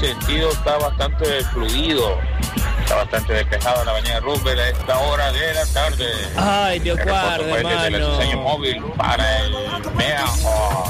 sentido está bastante fluido. Está bastante despejado la avenida Roosevelt a esta hora de la tarde. Ay, Dios guarde, Desde el diseño hermano. móvil para el Mejor.